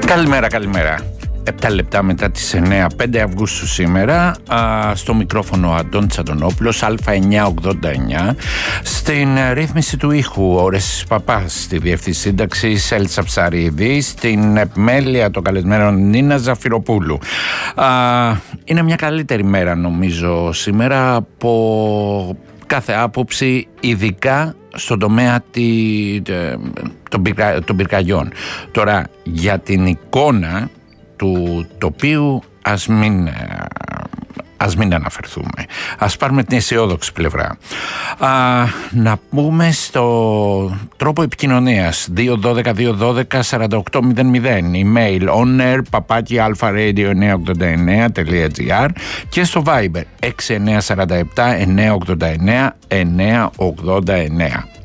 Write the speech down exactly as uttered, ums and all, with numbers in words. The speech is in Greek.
Καλημέρα, καλημέρα. Επτά λεπτά μετά τις εννέα, πέντε Αυγούστου σήμερα, α, στο μικρόφωνο Αντώνης Αντωνόπουλος, Α εννιακόσια ογδόντα εννιά, στην ρύθμιση του ήχου ο Ρέσης Παπάς, στη διευθύνση σύνταξης Έλτσα Ψαρίδη, στην επιμέλεια των καλεσμένων Νίνα Ζαφυροπούλου. Α, είναι μια καλύτερη μέρα νομίζω σήμερα από κάθε άποψη, ειδικά στον τομέα των, πυρκα, των πυρκαγιών. Τώρα, για την εικόνα του τοπίου ας μην, ας μην αναφερθούμε. Ας πάρουμε την αισιόδοξη πλευρά. Α, να πούμε στο τρόπο επικοινωνίας δύο δώδεκα δύο δώδεκα σαράντα οκτώ μηδέν μηδέν, email onair παπάκι αλφα-radio εννιακόσια ογδόντα εννέα τελεία τζι άρ και στο Viber έξι εννιακόσια σαράντα επτά εννιακόσια ογδόντα εννέα εννιακόσια ογδόντα εννέα.